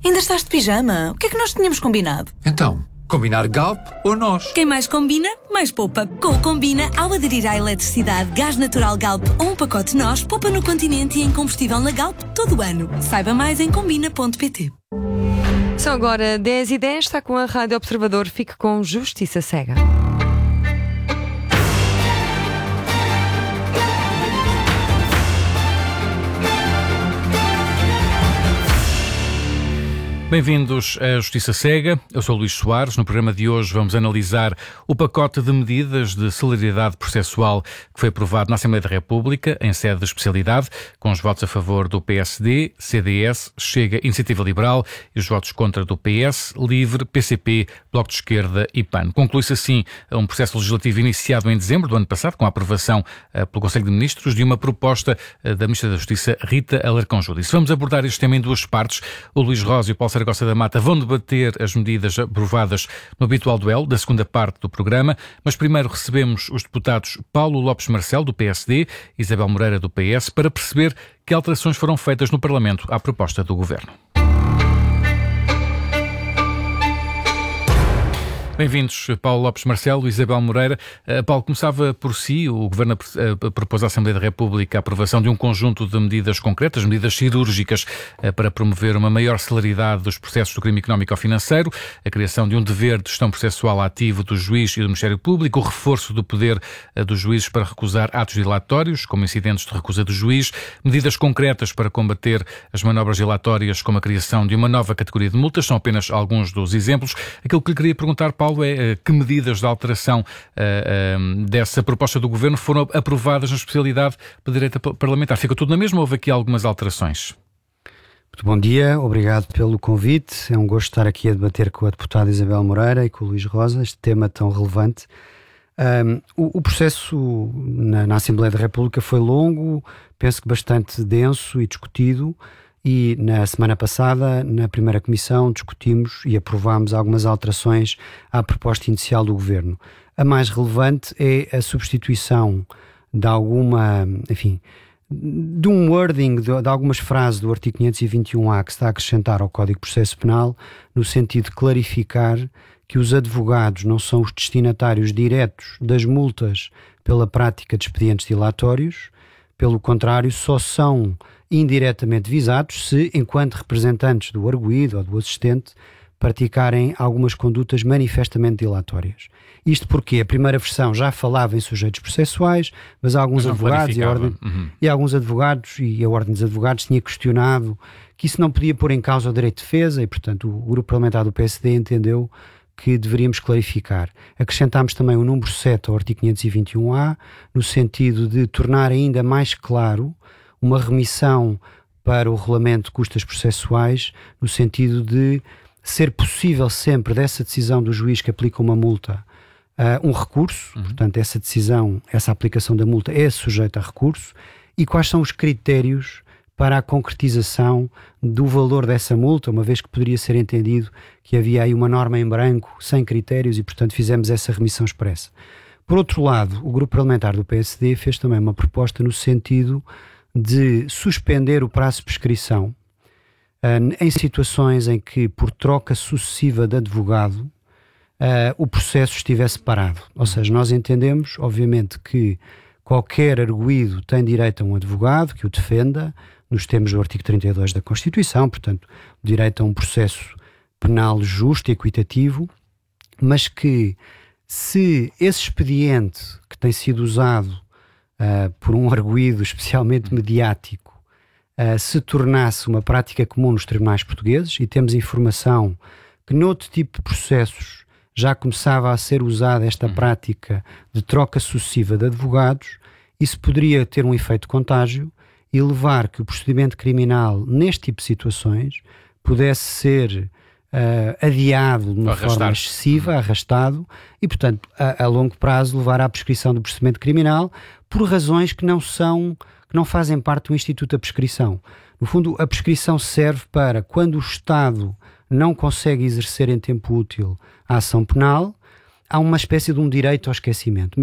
Ainda estás de pijama? O que é que nós tínhamos combinado? Então, combinar Galp ou nós? Quem mais combina, mais poupa. Com o Combina, ao aderir à eletricidade, gás natural Galp ou um pacote nós, poupa no Continente e em combustível na Galp todo o ano. Saiba mais em combina.pt. São agora 10h10, está com a Rádio Observador. Fique com Justiça Cega. Bem-vindos à Justiça Cega. Eu sou o Luís Soares. No programa de hoje vamos analisar o pacote de medidas de celeridade processual que foi aprovado na Assembleia da República, em sede de especialidade, com os votos a favor do PSD, CDS, Chega, Iniciativa Liberal e os votos contra do PS, Livre, PCP, Bloco de Esquerda e PAN. Conclui-se assim um processo legislativo iniciado em dezembro do ano passado, com a aprovação pelo Conselho de Ministros de uma proposta da Ministra da Justiça, Rita Alarcão Júdice. Vamos abordar este tema em duas partes. O Luís Rosa e o Paulo Saragossa da Mata vão debater as medidas aprovadas no habitual duelo da segunda parte do programa, mas primeiro recebemos os deputados Paulo Lopes Marcelo, do PSD, e Isabel Moreira, do PS, para perceber que alterações foram feitas no Parlamento à proposta do Governo. Bem-vindos, Paulo Lopes Marcelo e Isabel Moreira. Paulo, começava por si. O Governo propôs à Assembleia da República a aprovação de um conjunto de medidas concretas, medidas cirúrgicas, para promover uma maior celeridade dos processos do crime económico ou financeiro, a criação de um dever de gestão processual ativo do juiz e do Ministério Público, o reforço do poder dos juízes para recusar atos dilatórios, como incidentes de recusa do juiz, medidas concretas para combater as manobras dilatórias, como a criação de uma nova categoria de multas. São apenas alguns dos exemplos. Aquilo que lhe queria perguntar, Paulo, é que medidas de alteração dessa proposta do Governo foram aprovadas na especialidade de Direito Parlamentar? Fica tudo na mesma ou houve aqui algumas alterações? Muito bom dia, obrigado pelo convite. É um gosto estar aqui a debater com a deputada Isabel Moreira e com o Luís Rosa este tema tão relevante. O processo na Assembleia da República foi longo, penso que bastante denso e discutido. E na semana passada, na primeira comissão, discutimos e aprovámos algumas alterações à proposta inicial do Governo. A mais relevante é a substituição de de um wording, de algumas frases do artigo 521-A que se está a acrescentar ao Código de Processo Penal, no sentido de clarificar que os advogados não são os destinatários diretos das multas pela prática de expedientes dilatórios. Pelo contrário, só são indiretamente visados se, enquanto representantes do arguido ou do assistente, praticarem algumas condutas manifestamente dilatórias. Isto porque a primeira versão já falava em sujeitos processuais, mas alguns advogados e a Ordem dos Advogados tinha questionado que isso não podia pôr em causa o direito de defesa e, portanto, o grupo parlamentar do PSD entendeu que deveríamos clarificar. Acrescentámos também o número 7 ao artigo 521-A, no sentido de tornar ainda mais claro uma remissão para o regulamento de custas processuais, no sentido de ser possível sempre dessa decisão do juiz que aplica uma multa um recurso, portanto essa decisão, essa aplicação da multa é sujeita a recurso, e quais são os critérios para a concretização do valor dessa multa, uma vez que poderia ser entendido que havia aí uma norma em branco, sem critérios, e portanto fizemos essa remissão expressa. Por outro lado, o grupo parlamentar do PSD fez também uma proposta no sentido de suspender o prazo de prescrição em situações em que, por troca sucessiva de advogado, o processo estivesse parado. Ou seja, nós entendemos, obviamente, que qualquer arguido tem direito a um advogado que o defenda, nos termos do artigo 32 da Constituição, portanto, direito a um processo penal justo e equitativo, mas que, se esse expediente que tem sido usado por um arguido especialmente mediático se tornasse uma prática comum nos tribunais portugueses, e temos informação que noutro tipo de processos já começava a ser usada esta prática de troca sucessiva de advogados, isso poderia ter um efeito contágio e levar que o procedimento criminal neste tipo de situações pudesse ser adiado de uma forma excessiva, arrastado, e portanto a longo prazo levar à prescrição do procedimento criminal por razões que não fazem parte do instituto da prescrição. No fundo, a prescrição serve para quando o Estado não consegue exercer em tempo útil a ação penal, há uma espécie de um direito ao esquecimento.